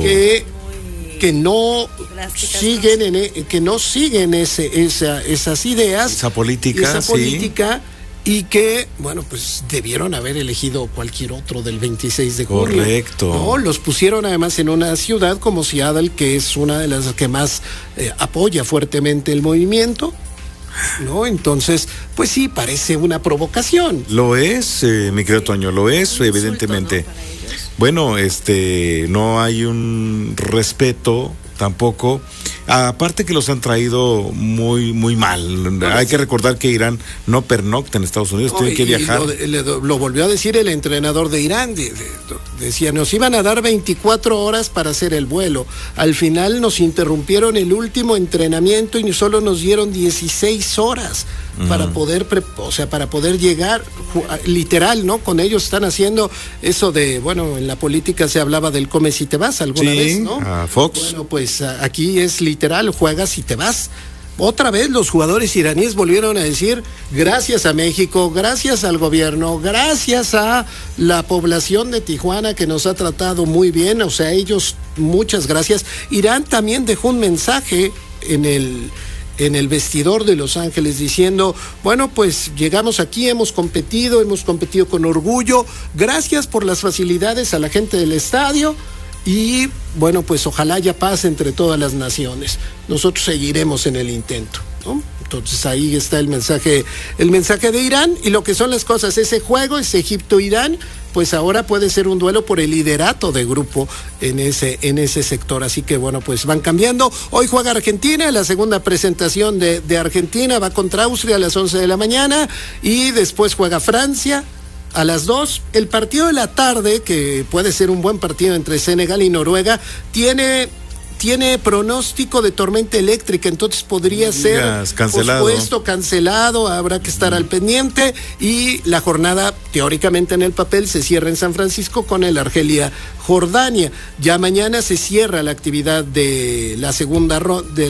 que no siguen esas ideas, esa política, y que, bueno, pues debieron haber elegido cualquier otro del 26 de junio. Correcto. No, los pusieron además en una ciudad como Seattle, que es una de las que más apoya fuertemente el movimiento, ¿no? Entonces, pues sí, parece una provocación. Lo es, mi querido Toño, lo es, evidentemente. Bueno, no hay un respeto tampoco. Aparte que los han traído muy, muy mal. Hay que recordar que Irán no pernocta en Estados Unidos, tiene que viajar. Lo volvió a decir el entrenador de Irán. Decía, nos iban a dar 24 horas para hacer el vuelo. Al final nos interrumpieron el último entrenamiento y solo nos dieron 16 horas para poder llegar, literal, ¿no? Con ellos están haciendo eso de, bueno, en la política se hablaba del come si te vas alguna vez, ¿no? A Fox. Bueno, pues aquí es literal, juegas y te vas. Otra vez los jugadores iraníes volvieron a decir gracias a México, gracias al gobierno, gracias a la población de Tijuana que nos ha tratado muy bien, o sea, ellos, muchas gracias. Irán también dejó un mensaje en el vestidor de Los Ángeles diciendo, bueno, pues llegamos aquí, hemos competido con orgullo, gracias por las facilidades a la gente del estadio. Y bueno, pues ojalá haya paz entre todas las naciones. Nosotros seguiremos en el intento, ¿no? Entonces ahí está el mensaje de Irán y lo que son las cosas. Ese juego, ese Egipto-Irán, pues ahora puede ser un duelo por el liderato de grupo en ese sector. Así que bueno, pues van cambiando. Hoy juega Argentina, la segunda presentación de Argentina, va contra Austria a las 11 de la mañana y después juega Francia a las 2, el partido de la tarde, que puede ser un buen partido entre Senegal y Noruega, tiene pronóstico de tormenta eléctrica, entonces podría ser pospuesto, cancelado, habrá que estar al pendiente y la jornada teóricamente en el papel se cierra en San Francisco con el Argelia-Jordania. Ya mañana se cierra la actividad de la segunda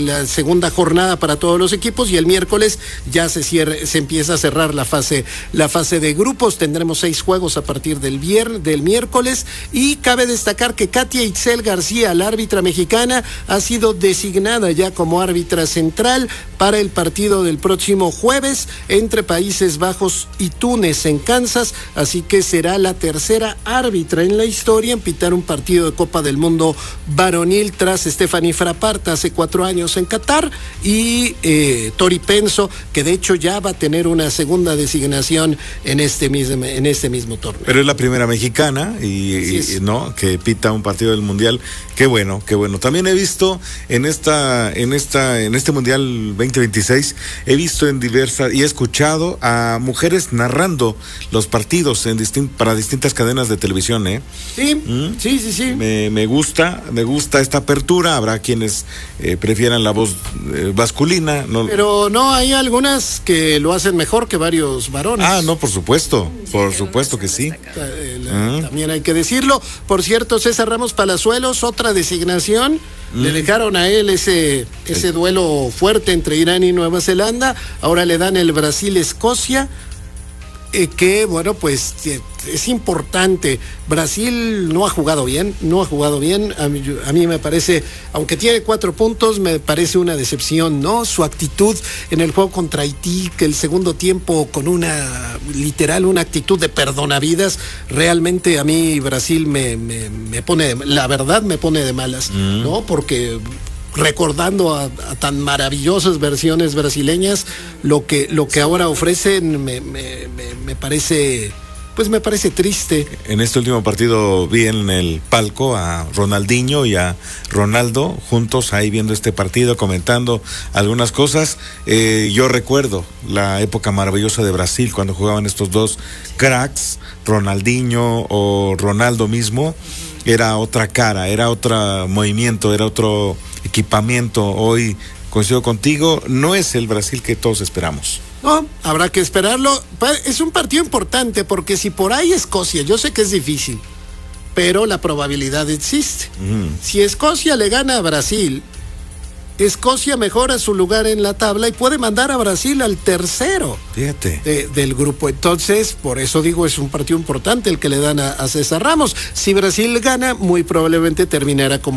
jornada para todos los equipos y el miércoles ya se empieza a cerrar la fase de grupos. Tendremos 6 juegos a partir del miércoles y cabe destacar que Katia Itzel García, la árbitra mexicana, ha sido designada ya como árbitra central para el partido del próximo jueves entre Países Bajos y Túnez en Kansas, así que será la tercera árbitra en la historia en pitar un partido de Copa del Mundo varonil tras Stephanie Frappart hace 4 años en Qatar y Tori Penso, que de hecho ya va a tener una segunda designación en este mismo torneo. Pero es la primera mexicana ¿no? Que pita un partido del Mundial. Qué bueno. También he visto en este Mundial 2026, he visto y he escuchado a mujeres narrando los partidos para distintas cadenas de televisión, ¿eh? Sí. Me gusta esta apertura. Habrá quienes prefieran la voz masculina. Pero no, hay algunas que lo hacen mejor que varios varones. No, por supuesto que sí. También hay que decirlo. Por cierto, César Ramos Palazuelos, otra designación. Le dejaron a él ese duelo fuerte entre Irán y Nueva Zelanda. Ahora le dan el Brasil-Escocia, que bueno, pues es importante. Brasil no ha jugado bien. A mí me parece, aunque tiene 4 puntos, me parece una decepción, ¿no? Su actitud en el juego contra Haití, que el segundo tiempo con una actitud de perdonavidas, realmente a mí Brasil me pone de malas, ¿no? Porque recordando a tan maravillosas versiones brasileñas, lo que ahora ofrecen me parece triste. En este último partido vi en el palco a Ronaldinho y a Ronaldo juntos ahí viendo este partido, comentando algunas cosas. Yo recuerdo la época maravillosa de Brasil cuando jugaban estos dos cracks, Ronaldinho o Ronaldo mismo. Era otra cara, era otro movimiento, era otro equipamiento. Hoy, coincido contigo, no es el Brasil que todos esperamos. No, habrá que esperarlo. Es un partido importante porque si por ahí Escocia, yo sé que es difícil, pero la probabilidad existe. Si Escocia le gana a Brasil, Escocia mejora su lugar en la tabla y puede mandar a Brasil al tercero. Fíjate. Del grupo. Entonces, por eso digo, es un partido importante el que le dan a César Ramos. Si Brasil gana, muy probablemente terminará como